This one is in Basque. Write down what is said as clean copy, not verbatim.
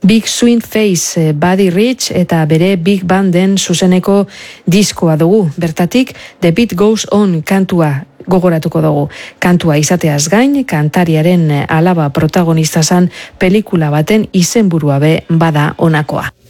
Big Swing Face, Buddy Rich eta bere Big Banden zuzeneko diskoa dugu. Bertatik, The Beat Goes On kantua gogoratuko dugu. Kantua izateaz gain, kantariaren alaba protagonista zan pelikula baten izenburua be bada honakoa.